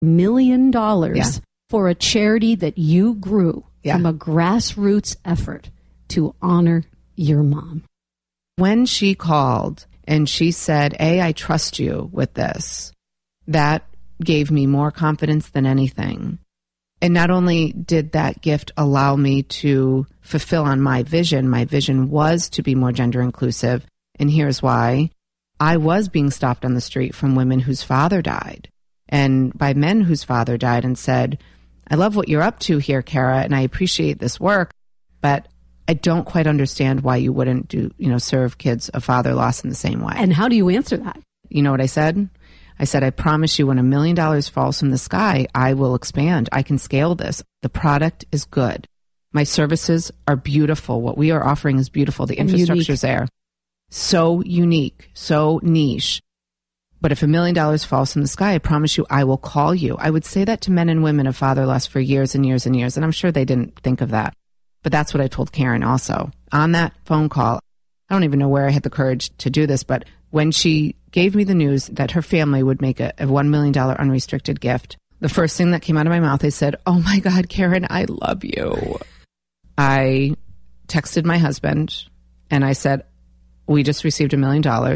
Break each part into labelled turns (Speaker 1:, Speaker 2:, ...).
Speaker 1: million for a charity that you grew from a grassroots effort to honor your mom.
Speaker 2: When she called and she said, I trust you with this, that gave me more confidence than anything. And not only did that gift allow me to fulfill on my vision was to be more gender inclusive. And here's why. I was being stopped on the street from women whose father died and by men whose father died and said, I love what you're up to here, Kara, and I appreciate this work, but I don't quite understand why you wouldn't serve kids of father loss in the same way.
Speaker 1: And how do you answer that?
Speaker 2: You know what I said? I said, I promise you when $1 million falls from the sky, I will expand. I can scale this. The product is good. My services are beautiful. What we are offering is beautiful. The infrastructure is there. So unique, so niche. But if $1 million falls from the sky, I promise you, I will call you. I would say that to men and women of father loss for years and years and years. And I'm sure they didn't think of that. But that's what I told Karen also. On that phone call, I don't even know where I had the courage to do this, but when she gave me the news that her family would make a $1 million unrestricted gift, the first thing that came out of my mouth, I said, oh my God, Karen, I love you. I texted my husband and I said, we just received $1 million.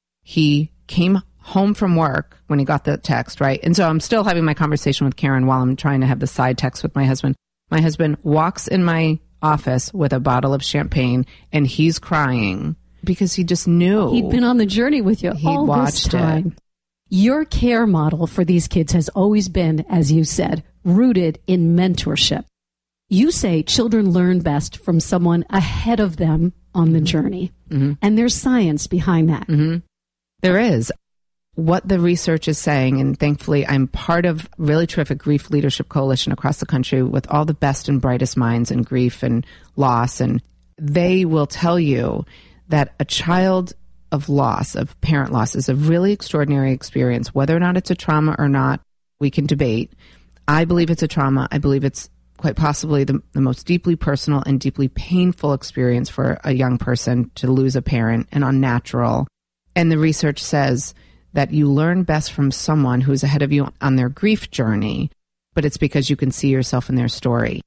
Speaker 2: He came home from work when he got the text, right? And so I'm still having my conversation with Karen while I'm trying to have the side text with my husband. My husband walks in my office with a bottle of champagne and he's crying because he just knew.
Speaker 1: He'd been on the journey with you all this time. Your care model for these kids has always been, as you said, rooted in mentorship. You say children learn best from someone ahead of them on the journey. Mm-hmm. And there's science behind that.
Speaker 2: Mm-hmm. There is. What the research is saying, and thankfully I'm part of a really terrific grief leadership coalition across the country with all the best and brightest minds in grief and loss, and they will tell you that a child of loss, of parent loss, is a really extraordinary experience. Whether or not it's a trauma or not, we can debate. I believe it's a trauma. I believe it's quite possibly the most deeply personal and deeply painful experience for a young person to lose a parent, and unnatural. And the research says that you learn best from someone who's ahead of you on their grief journey, but it's because you can see yourself in their story.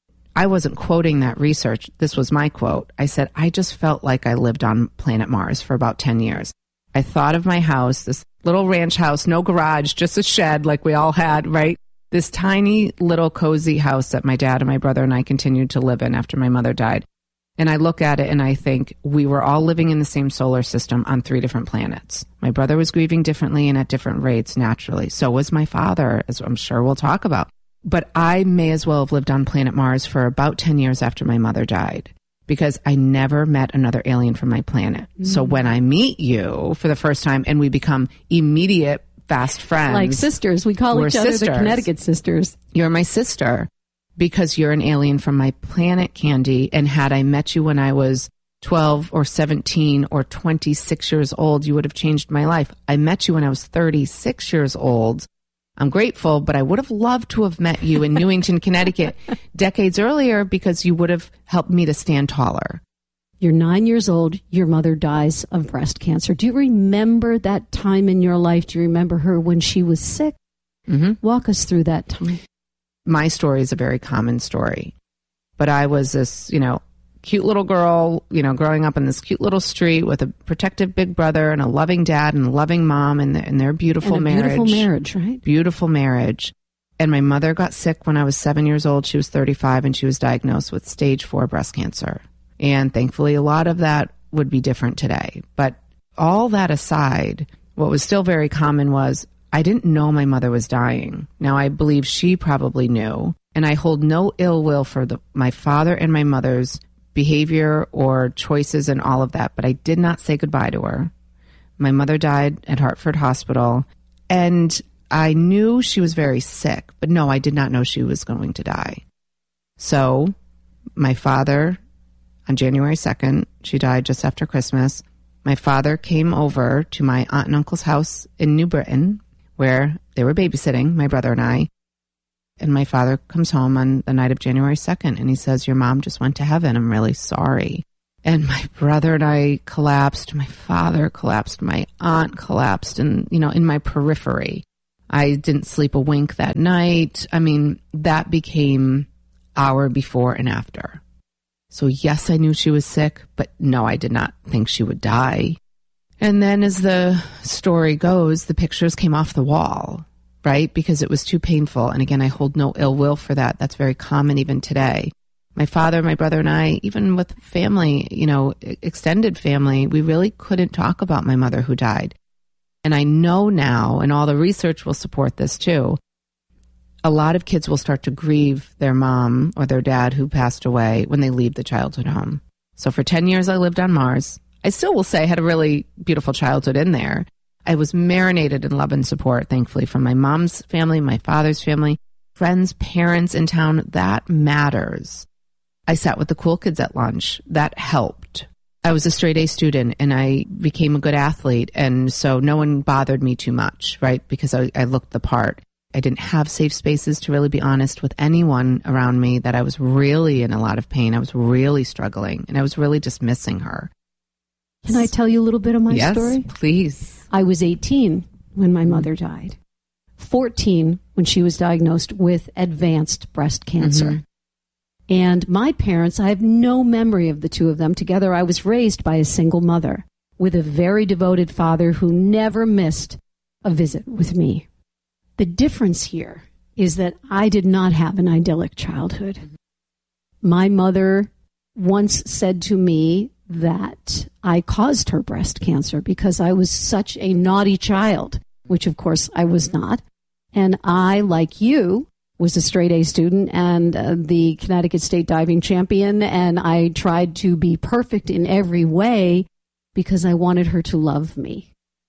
Speaker 2: I wasn't quoting that research. This was my quote. I said, I just felt like I lived on planet Mars for about 10 years. I thought of my house, this little ranch house, no garage, just a shed like we all had, right? This tiny little cozy house that my dad and my brother and I continued to live in after my mother died. And I look at it and I think we were all living in the same solar system on 3 different planets. My brother was grieving differently and at different rates, naturally. So was my father, as I'm sure we'll talk about. But I may as well have lived on planet Mars for about 10 years after my mother died, because I never met another alien from my planet. Mm-hmm. So when I meet you for the first time and we become immediate fast friends.
Speaker 1: Like sisters. We call each other the Connecticut sisters.
Speaker 2: You're my sister. Because you're an alien from my planet, Candy. And had I met you when I was 12 or 17 or 26 years old, you would have changed my life. I met you when I was 36 years old. I'm grateful, but I would have loved to have met you in Newington, Connecticut decades earlier, because you would have helped me to stand taller.
Speaker 1: You're 9 years old. Your mother dies of breast cancer. Do you remember that time in your life? Do you remember her when she was sick? Mm-hmm. Walk us through that time.
Speaker 2: My story is a very common story, but I was this, cute little girl, growing up in this cute little street with a protective big brother and a loving dad and a loving mom and their beautiful marriage.
Speaker 1: Beautiful marriage, right?
Speaker 2: Beautiful marriage. And my mother got sick when I was 7 years old. She was 35 and she was diagnosed with stage 4 breast cancer. And thankfully, a lot of that would be different today. But all that aside, what was still very common was I didn't know my mother was dying. Now, I believe she probably knew, and I hold no ill will for my father and my mother's behavior or choices and all of that, but I did not say goodbye to her. My mother died at Hartford Hospital, and I knew she was very sick, but no, I did not know she was going to die. So my father, on January 2nd, she died just after Christmas, my father came over to my aunt and uncle's house in New Britain, where they were babysitting, my brother and I. And my father comes home on the night of January 2nd, and he says, your mom just went to heaven. I'm really sorry. And my brother and I collapsed. My father collapsed. My aunt collapsed. And, in my periphery, I didn't sleep a wink that night. I mean, that became hour before and after. So yes, I knew she was sick, but no, I did not think she would die. And then as the story goes, the pictures came off the wall, right? Because it was too painful. And again, I hold no ill will for that. That's very common even today. My father, my brother, and I, even with family, extended family, we really couldn't talk about my mother who died. And I know now, and all the research will support this too, a lot of kids will start to grieve their mom or their dad who passed away when they leave the childhood home. So for 10 years, I lived on Mars. I still will say I had a really beautiful childhood in there. I was marinated in love and support, thankfully, from my mom's family, my father's family, friends, parents in town. That matters. I sat with the cool kids at lunch. That helped. I was a straight A student and I became a good athlete. And so no one bothered me too much, right? Because I looked the part. I didn't have safe spaces to really be honest with anyone around me that I was really in a lot of pain. I was really struggling and I was really just missing her.
Speaker 1: Can I tell you a little bit of my story?
Speaker 2: Yes, please.
Speaker 1: I was 18 when my mother died, 14 when she was diagnosed with advanced breast cancer. Mm-hmm. And my parents, I have no memory of the two of them together. I was raised by a single mother with a very devoted father who never missed a visit with me. The difference here is that I did not have an idyllic childhood. My mother once said to me that I caused her breast cancer because I was such a naughty child, which of course I was not. And I, like you, was a straight A student and the Connecticut State diving champion. And I tried to be perfect in every way because I wanted her to love me.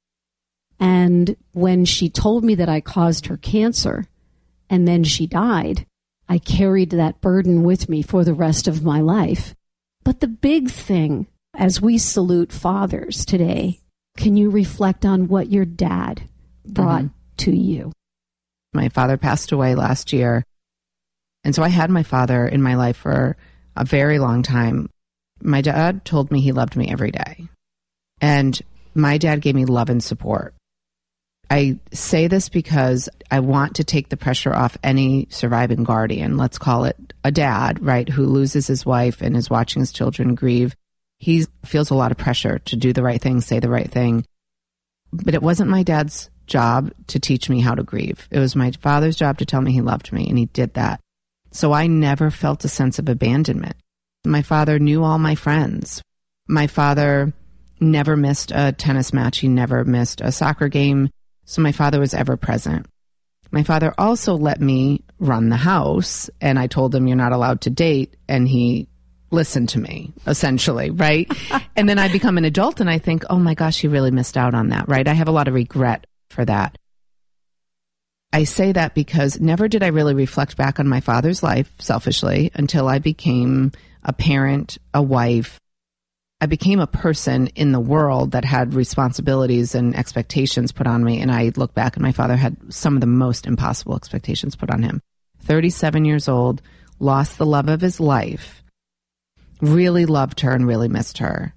Speaker 1: And when she told me that I caused her cancer and then she died, I carried that burden with me for the rest of my life. But the big thing, as we salute fathers today, can you reflect on what your dad brought to you?
Speaker 2: My father passed away last year. And so I had my father in my life for a very long time. My dad told me he loved me every day. And my dad gave me love and support. I say this because I want to take the pressure off any surviving guardian, let's call it a dad, right, who loses his wife and is watching his children grieve. He feels a lot of pressure to do the right thing, say the right thing. But it wasn't my dad's job to teach me how to grieve. It was my father's job to tell me he loved me, and he did that. So I never felt a sense of abandonment. My father knew all my friends. My father never missed a tennis match. He never missed a soccer game. So my father was ever present. My father also let me run the house, and I told him you're not allowed to date, and he listened to me, essentially, right? And then I become an adult and I think, oh my gosh, he really missed out on that, right? I have a lot of regret for that. I say that because never did I really reflect back on my father's life selfishly until I became a parent, a wife. I became a person in the world that had responsibilities and expectations put on me. And I look back and my father had some of the most impossible expectations put on him. 37 years old, lost the love of his life, really loved her and really missed her,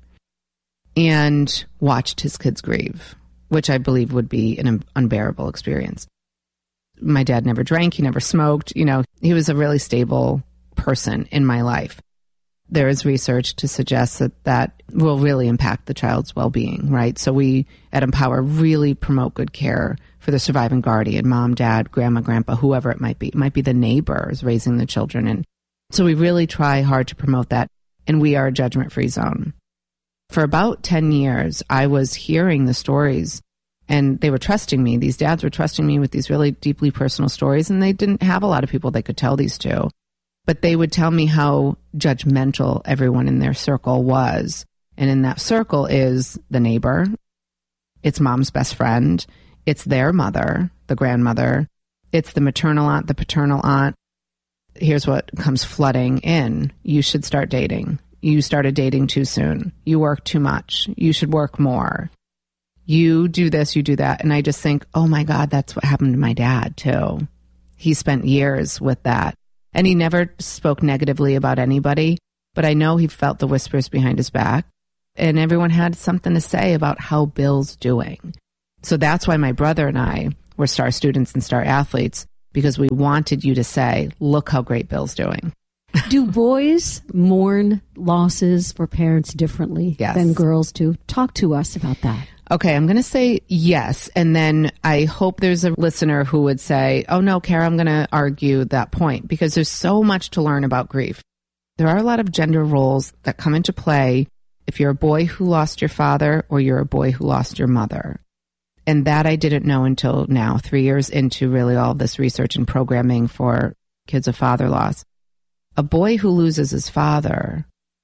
Speaker 2: and watched his kids grieve, which I believe would be an unbearable experience. My dad never drank. He never smoked. He was a really stable person in my life. There is research to suggest that will really impact the child's well-being, right? So we at Empower really promote good care for the surviving guardian, mom, dad, grandma, grandpa, whoever it might be. It might be the neighbors raising the children. And so we really try hard to promote that. And we are a judgment-free zone. For about 10 years, I was hearing the stories and they were trusting me. These dads were trusting me with these really deeply personal stories, and they didn't have a lot of people they could tell these to. But they would tell me how judgmental everyone in their circle was. And in that circle is the neighbor, it's mom's best friend, it's their mother, the grandmother, it's the maternal aunt, the paternal aunt. Here's what comes flooding in. You should start dating. You started dating too soon. You work too much. You should work more. You do this, you do that. And I just think, oh my God, that's what happened to my dad too. He spent years with that. And he never spoke negatively about anybody, but I know he felt the whispers behind his back. And everyone had something to say about how Bill's doing. So that's why my brother and I were star students and star athletes because we wanted you to say, look how great Bill's doing.
Speaker 1: Do boys mourn losses for parents differently than girls do? Talk to us about that.
Speaker 2: Okay, I'm going to say yes. And then I hope there's a listener who would say, oh no, Kara, I'm going to argue that point because there's so much to learn about grief. There are a lot of gender roles that come into play if you're a boy who lost your father or you're a boy who lost your mother. And that I didn't know until now, 3 years into really all this research and programming for kids of father loss. A boy who loses his father,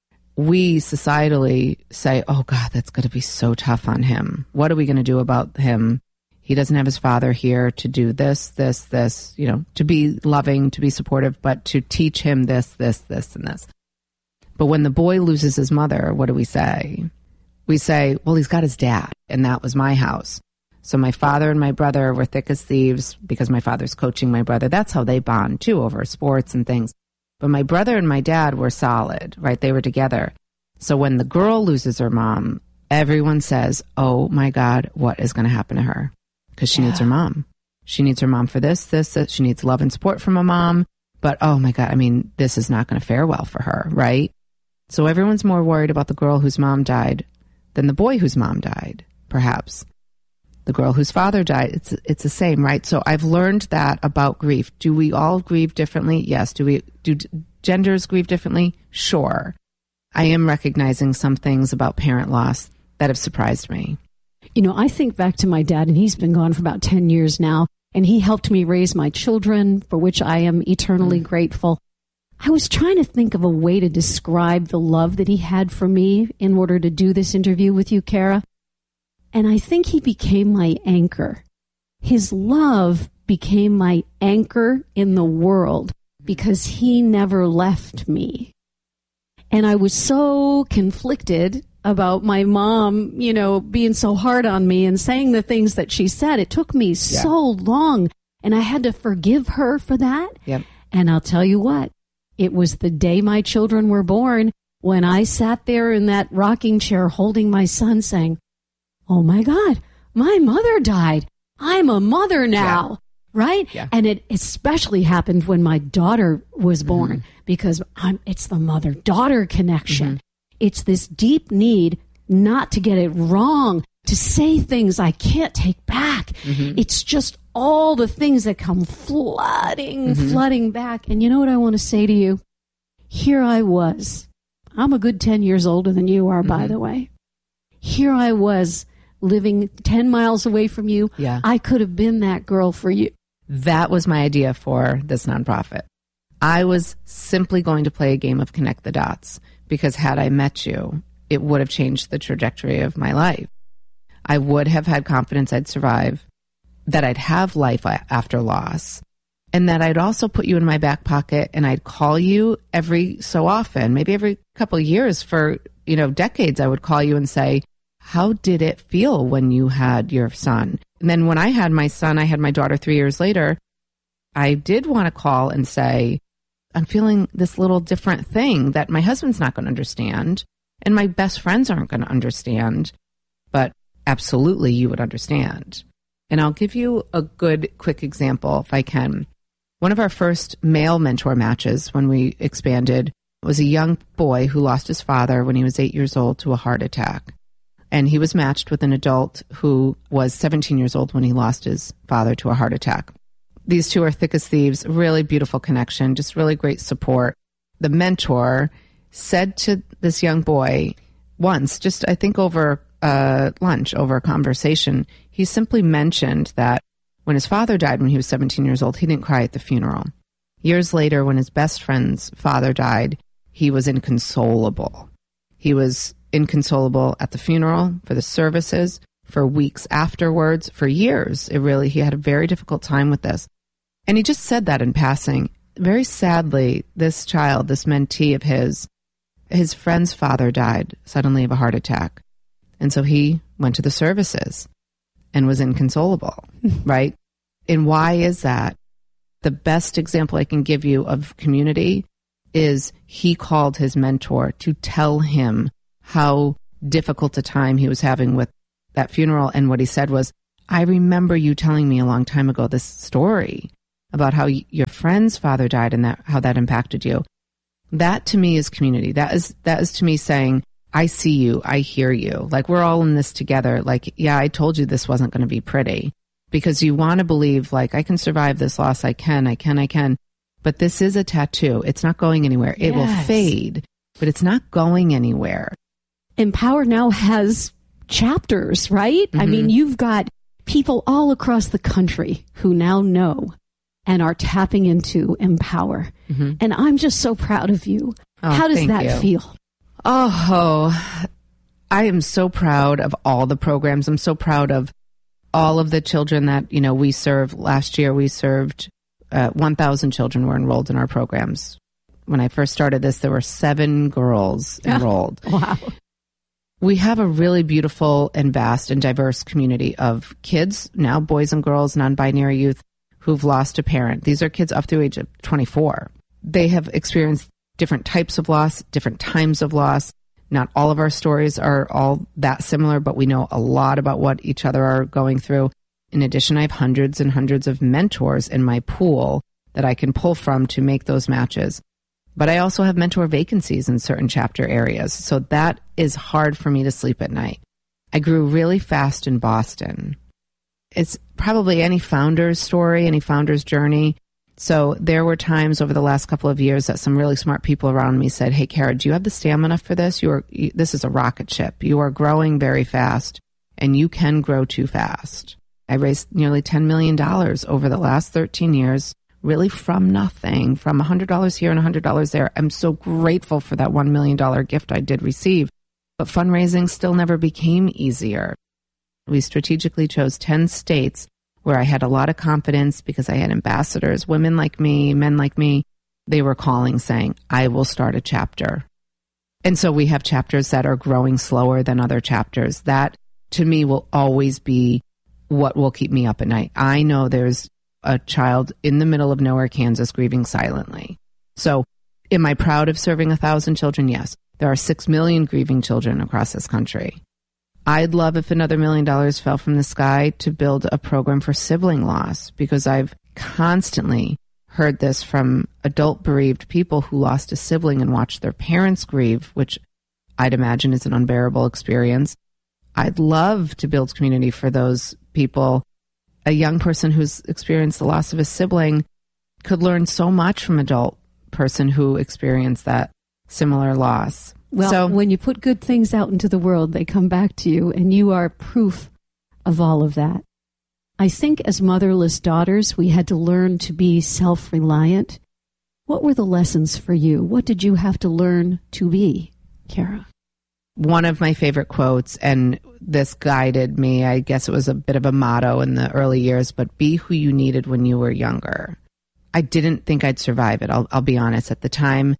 Speaker 2: we societally say, oh God, that's going to be so tough on him. What are we going to do about him? He doesn't have his father here to do this, to be loving, to be supportive, but to teach him this, and this. But when the boy loses his mother, what do we say? We say, well, he's got his dad, and that was my house. So my father and my brother were thick as thieves because my father's coaching my brother. That's how they bond too, over sports and things. But my brother and my dad were solid, right? They were together. So when the girl loses her mom, everyone says, oh my God, what is going to happen to her? Because she needs her mom. She needs her mom for this. She needs love and support from a mom. But oh my God, this is not going to fare well for her, right? So everyone's more worried about the girl whose mom died than the boy whose mom died, perhaps. The girl whose father died, it's the same, right? So I've learned that about grief. Do we all grieve differently? Yes. Do genders grieve differently? Sure. I am recognizing some things about parent loss that have surprised me.
Speaker 1: I think back to my dad, and he's been gone for about 10 years now, and he helped me raise my children, for which I am eternally grateful. I was trying to think of a way to describe the love that he had for me in order to do this interview with you, Kara. And I think he became my anchor. His love became my anchor in the world because he never left me. And I was so conflicted about my mom, being so hard on me and saying the things that she said. It took me so long, and I had to forgive her for that.
Speaker 2: Yep.
Speaker 1: And I'll tell you what, it was the day my children were born when I sat there in that rocking chair holding my son saying, oh my God, my mother died. I'm a mother now, right?
Speaker 2: Yeah.
Speaker 1: And it especially happened when my daughter was born because it's the mother-daughter connection. It's this deep need not to get it wrong, to say things I can't take back. It's just all the things that come flooding back. And you know what I want to say to you? Here I was. I'm a good 10 years older than you are, by the way. Here I was living 10 miles away from you.
Speaker 2: Yeah.
Speaker 1: I could have been that girl for you.
Speaker 2: That was my idea for this nonprofit. I was simply going to play a game of connect the dots because had I met you, it would have changed the trajectory of my life. I would have had confidence I'd survive, that I'd have life after loss, and that I'd also put you in my back pocket and I'd call you every so often, maybe every couple of years for, decades. I would call you and say, how did it feel when you had your son? And then when I had my son, I had my daughter 3 years later, I did want to call and say, I'm feeling this little different thing that my husband's not going to understand and my best friends aren't going to understand, but absolutely you would understand. And I'll give you a good, quick example if I can. One of our first male mentor matches when we expanded was a young boy who lost his father when he was 8 years old to a heart attack. And he was matched with an adult who was 17 years old when he lost his father to a heart attack. These two are thick as thieves, really beautiful connection, just really great support. The mentor said to this young boy once, just I think over lunch, over a conversation, he simply mentioned that when his father died when he was 17 years old, he didn't cry at the funeral. Years later, when his best friend's father died, he was inconsolable. He was inconsolable at the funeral, for the services, for weeks afterwards, for years. He had a very difficult time with this. And he just said that in passing. Very sadly, this child, this mentee of his friend's father died suddenly of a heart attack. And so he went to the services and was inconsolable, right? And why is that? The best example I can give you of community is he called his mentor to tell him how difficult a time he was having with that funeral. And what he said was, I remember you telling me a long time ago this story about how your friend's father died and how that impacted you. That to me is community. That is to me saying, I see you, I hear you. Like, we're all in this together. Like, yeah, I told you this wasn't going to be pretty, because you want to believe, like, I can survive this loss. I can. But this is a tattoo. It's not going anywhere. It will fade, but it's not going anywhere.
Speaker 1: Empower now has chapters, right? I mean, you've got people all across the country who now know and are tapping into Empower. And I'm just so proud of you. How does that feel?
Speaker 2: Oh, I am so proud of all the programs. I'm so proud of all of the children that, we serve. Last year, we served 1,000 children were enrolled in our programs. When I first started this, there were 7 girls enrolled.
Speaker 1: Wow.
Speaker 2: We have a really beautiful and vast and diverse community of kids, now boys and girls, non-binary youth, who've lost a parent. These are kids up through age of 24. They have experienced different types of loss, different times of loss. Not all of our stories are all that similar, but we know a lot about what each other are going through. In addition, I have hundreds and hundreds of mentors in my pool that I can pull from to make those matches. But I also have mentor vacancies in certain chapter areas, so that is hard for me to sleep at night. I grew really fast in Boston. It's probably any founder's story, any founder's journey. So there were times over the last couple of years that some really smart people around me said, hey, Kara, do you have the stamina for this? This is a rocket ship. You are growing very fast, and you can grow too fast. I raised nearly $10 million over the last 13 years, really from nothing, from $100 here and $100 there. I'm so grateful for that $1 million gift I did receive. But fundraising still never became easier. We strategically chose 10 states where I had a lot of confidence because I had ambassadors, women like me, men like me. They were calling saying, I will start a chapter. And so we have chapters that are growing slower than other chapters. That, to me, will always be what will keep me up at night. I know there's a child in the middle of nowhere, Kansas, grieving silently. So am I proud of serving 1,000 children? Yes. There are 6 million grieving children across this country. I'd love if another $1 million fell from the sky to build a program for sibling loss, because I've constantly heard this from adult bereaved people who lost a sibling and watched their parents grieve, which I'd imagine is an unbearable experience. I'd love to build community for those people. A young person who's experienced the loss of a sibling could learn so much from an adult person who experienced that similar loss.
Speaker 1: Well, when you put good things out into the world, they come back to you, and you are proof of all of that. I think as motherless daughters, we had to learn to be self-reliant. What were the lessons for you? What did you have to learn to be, Kara?
Speaker 2: One of my favorite quotes, and this guided me, I guess it was a bit of a motto in the early years, but be who you needed when you were younger. I didn't think I'd survive it. I'll be honest. At the time,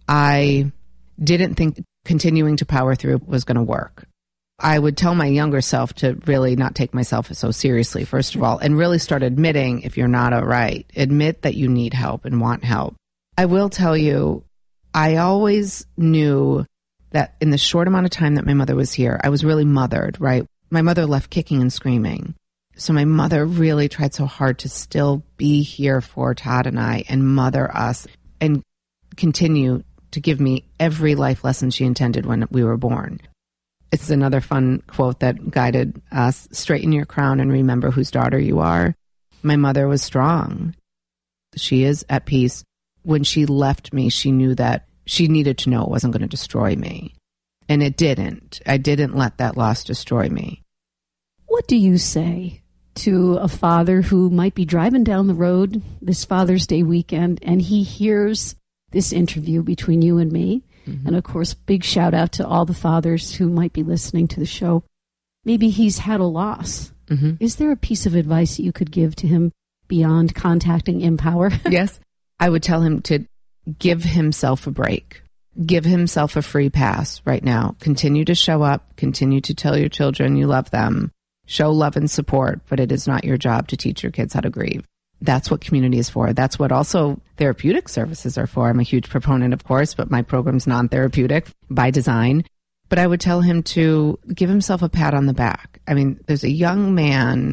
Speaker 2: I didn't think continuing to power through was going to work. I would tell my younger self to really not take myself so seriously, first of all, and really start admitting if you're not all right. Admit that you need help and want help. I will tell you, I always knew that in the short amount of time that my mother was here, I was really mothered, right? My mother left kicking and screaming. So my mother really tried so hard to still be here for Todd and I and mother us and continue to give me every life lesson she intended when we were born. It's another fun quote that guided us. Straighten your crown and remember whose daughter you are. My mother was strong. She is at peace. When she left me, she knew that she needed to know it wasn't going to destroy me. And it didn't. I didn't let that loss destroy me.
Speaker 1: What do you say to a father who might be driving down the road this Father's Day weekend and he hears this interview between you and me? Mm-hmm. And of course, big shout out to all the fathers who might be listening to the show. Maybe he's had a loss. Mm-hmm. Is there a piece of advice that you could give to him beyond contacting Empower?
Speaker 2: Yes. I would tell him to give himself a break. Give himself a free pass right now. Continue to show up. Continue to tell your children you love them. Show love and support, but it is not your job to teach your kids how to grieve. That's what community is for. That's what also therapeutic services are for. I'm a huge proponent, of course, but my program's non-therapeutic by design. But I would tell him to give himself a pat on the back. I mean, there's a young man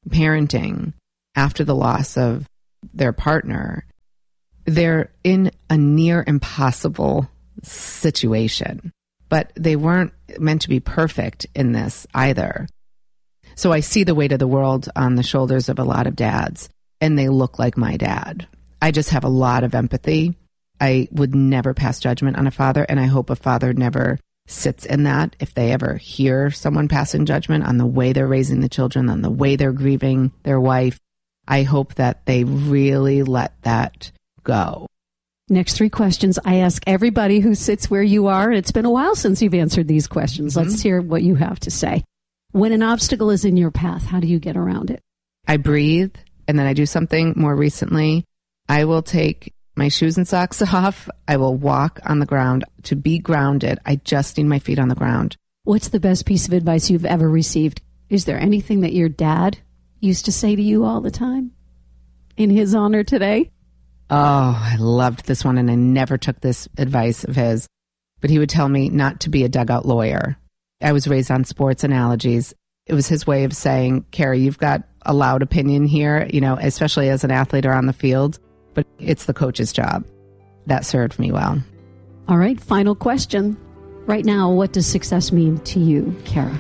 Speaker 2: parenting after the loss of their partner, they're in a near impossible situation. But they weren't meant to be perfect in this either. So I see the weight of the world on the shoulders of a lot of dads, and they look like my dad. I just have a lot of empathy. I would never pass judgment on a father, and I hope a father never sits in that. If they ever hear someone passing judgment on the way they're raising the children, on the way they're grieving their wife, I hope that they really let that go.
Speaker 1: Next 3 questions I ask everybody who sits where you are. It's been a while since you've answered these questions. Mm-hmm. Let's hear what you have to say. When an obstacle is in your path, how do you get around it?
Speaker 2: I breathe, and then I do something more recently. I will take my shoes and socks off. I will walk on the ground. To be grounded, I just need my feet on the ground.
Speaker 1: What's the best piece of advice you've ever received? Is there anything that your dad used to say to you all the time in his honor today?
Speaker 2: Oh, I loved this one, and I never took this advice of his. But he would tell me not to be a dugout lawyer. I was raised on sports analogies. It was his way of saying, Carrie, you've got a loud opinion here, especially as an athlete or on the field, but it's the coach's job. That served me well.
Speaker 1: All right, final question. Right now, what does success mean to you, Kara?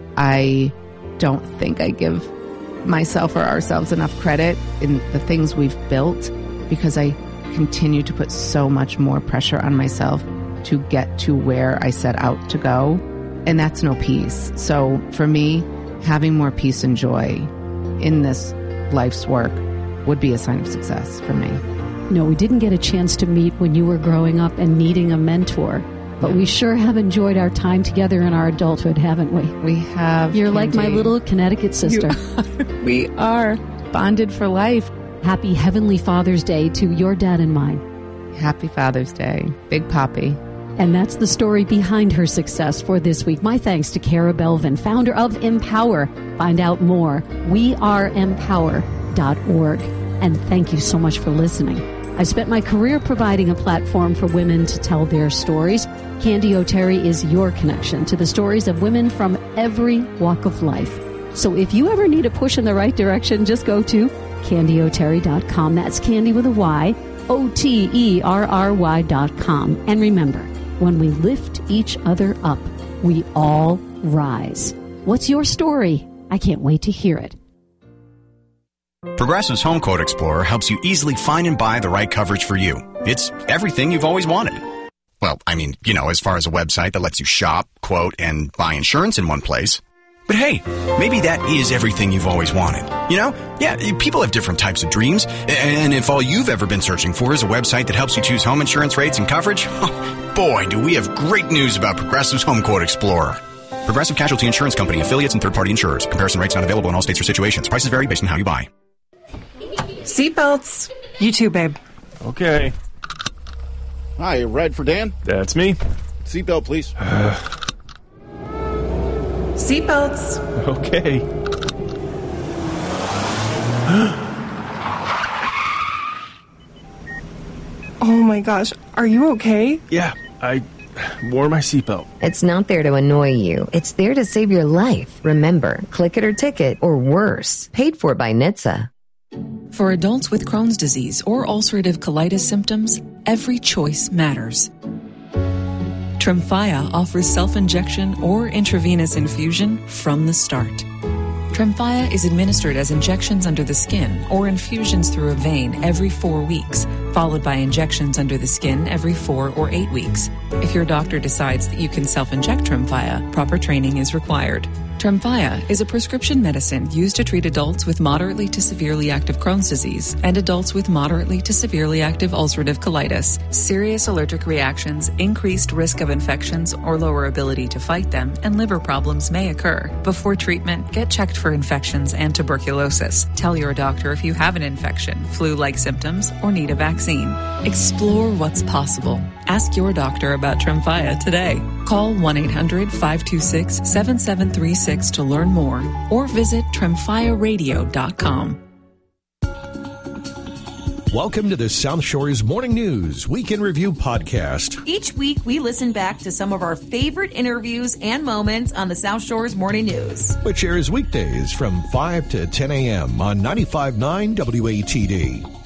Speaker 2: I don't think I give myself or ourselves enough credit in the things we've built, because I continue to put so much more pressure on myself to get to where I set out to go. And that's no peace. So for me, having more peace and joy in this life's work would be a sign of success for me.
Speaker 1: No, we didn't get a chance to meet when you were growing up and needing a mentor, but we sure have enjoyed our time together in our adulthood, haven't we?
Speaker 2: We have.
Speaker 1: You're like my little Connecticut sister.
Speaker 2: We are bonded for life.
Speaker 1: Happy Heavenly Father's Day to your dad and mine.
Speaker 2: Happy Father's Day, Big Papi.
Speaker 1: And that's the story behind her success for this week. My thanks to Kara Belvin, founder of Empower. Find out more, weareempower.org. And thank you so much for listening. I spent my career providing a platform for women to tell their stories. Candy O'Terry is your connection to the stories of women from every walk of life. So if you ever need a push in the right direction, just go to CandyO'Terry.com. That's Candy with a Y, OTERRY.com. And remember, when we lift each other up, we all rise. What's your story? I can't wait to hear it.
Speaker 3: Progressive's Home Quote Explorer helps you easily find and buy the right coverage for you. It's everything you've always wanted. Well, as far as a website that lets you shop, quote, and buy insurance in one place. But hey, maybe that is everything you've always wanted. Yeah, people have different types of dreams. And if all you've ever been searching for is a website that helps you choose home insurance rates and coverage, boy, do we have great news about Progressive's Home Quote Explorer. Progressive Casualty Insurance Company, affiliates, and third-party insurers. Comparison rates not available in all states or situations. Prices vary based on how you buy.
Speaker 4: Seatbelts. You too, babe.
Speaker 5: Okay.
Speaker 6: Hi, ride for Dan?
Speaker 5: That's me.
Speaker 6: Seatbelt, please.
Speaker 4: Seatbelts.
Speaker 5: Okay.
Speaker 4: Oh my gosh, are you okay?
Speaker 5: Yeah, I wore my seatbelt.
Speaker 7: It's not there to annoy you. It's there to save your life. Remember, click it or ticket, or worse. Paid for by NHTSA.
Speaker 8: For adults with Crohn's disease or ulcerative colitis symptoms, every choice matters. Tremfya offers self-injection or intravenous infusion from the start. Tremfya is administered as injections under the skin or infusions through a vein every 4 weeks, followed by injections under the skin every 4 or 8 weeks. If your doctor decides that you can self-inject Tremfya, proper training is required. Tremfya is a prescription medicine used to treat adults with moderately to severely active Crohn's disease and adults with moderately to severely active ulcerative colitis. Serious allergic reactions, increased risk of infections or lower ability to fight them, and liver problems may occur. Before treatment, get checked for infections and tuberculosis. Tell your doctor if you have an infection, flu-like symptoms, or need a vaccine. Explore what's possible. Ask your doctor about Tremfya today. Call 1-800-526-7736 to learn more, or visit TremfyaRadio.com.
Speaker 9: Welcome to the South Shore's Morning News Week in Review podcast.
Speaker 10: Each week, we listen back to some of our favorite interviews and moments on the South Shore's Morning News,
Speaker 9: which airs weekdays from 5 to 10 a.m. on 95.9 WATD.